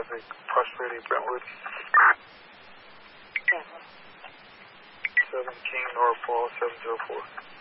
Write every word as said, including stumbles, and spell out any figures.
traffic, Prosperity, Brentwood. seven. seventeen North Wall, seven zero four.